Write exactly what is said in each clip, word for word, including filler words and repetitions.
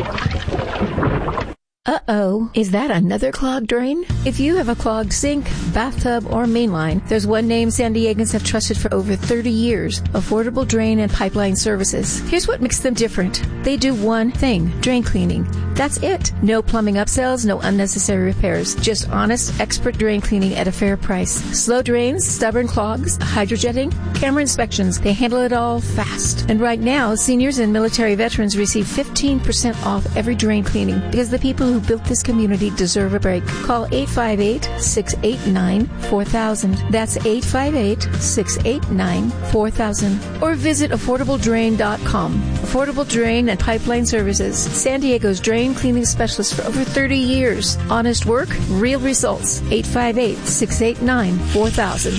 Uh-oh, is that another clogged drain? If you have a clogged sink, bathtub, or mainline, there's one name San Diegans have trusted for over thirty years, Affordable Drain and Pipeline Services. Here's what makes them different. They do one thing, drain cleaning. That's it. No plumbing upsells, no unnecessary repairs. Just honest, expert drain cleaning at a fair price. Slow drains, stubborn clogs, hydrojetting, camera inspections. They handle it all fast. And right now, seniors and military veterans receive fifteen percent off every drain cleaning because the people who built this community deserve a break. Call eight five eight, six eight nine, four thousand. That's eight five eight, six eight nine, four thousand. Or visit affordable drain dot com. Affordable Drain and Pipeline Services, San Diego's drain cleaning specialist for over thirty years. Honest work, real results. eight five eight, six eight nine, four thousand.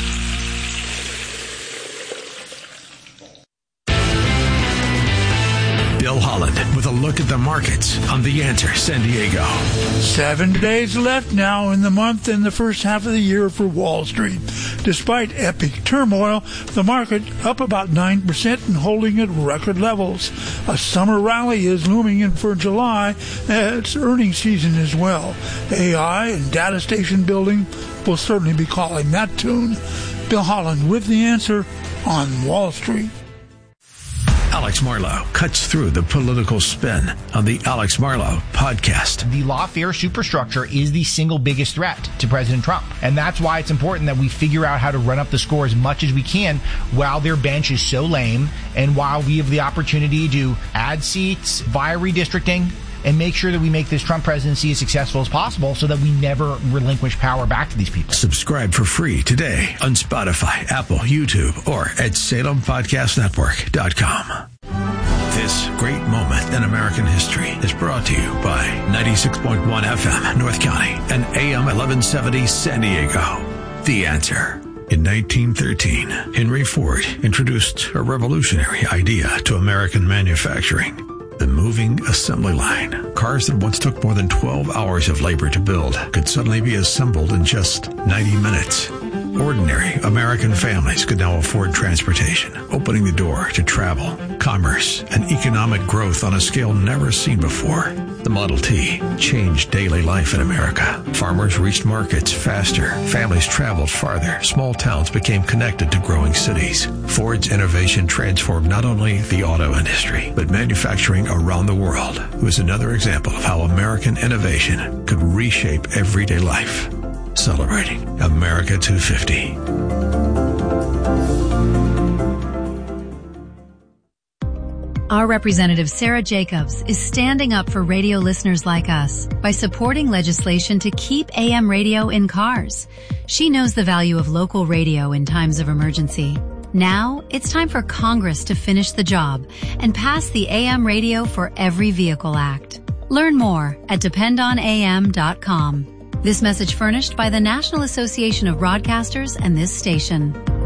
Bill Holland with a look at the markets on The Answer San Diego. Seven days left now in the month and the first half of the year for Wall Street. Despite epic turmoil, the market up about nine percent and holding at record levels. A summer rally is looming in for July. It's earnings season as well. A I and data station building will certainly be calling that tune. Bill Holland with The Answer on Wall Street. Alex Marlow cuts through the political spin on the Alex Marlow podcast. The lawfare superstructure is the single biggest threat to President Trump. And that's why it's important that we figure out how to run up the score as much as we can while their bench is so lame and while we have the opportunity to add seats via redistricting and make sure that we make this Trump presidency as successful as possible so that we never relinquish power back to these people. Subscribe for free today on Spotify, Apple, YouTube, or at Salem Podcast Network dot com. This great moment in American history is brought to you by ninety-six point one F M North County and A M eleven seventy San Diego. The Answer. In nineteen thirteen, Henry Ford introduced a revolutionary idea to American manufacturing. The moving assembly line. Cars that once took more than twelve hours of labor to build could suddenly be assembled in just ninety minutes. Ordinary American families could now afford transportation, opening the door to travel, commerce, and economic growth on a scale never seen before. The Model T changed daily life in America. Farmers reached markets faster. Families traveled farther. Small towns became connected to growing cities. Ford's innovation transformed not only the auto industry, but manufacturing around the world. It was another example of how American innovation could reshape everyday life. Celebrating America two fifty. Our representative, Sarah Jacobs, is standing up for radio listeners like us by supporting legislation to keep A M radio in cars. She knows the value of local radio in times of emergency. Now, it's time for Congress to finish the job and pass the A M Radio for Every Vehicle Act. Learn more at depend on A M dot com. This message furnished by the National Association of Broadcasters and this station.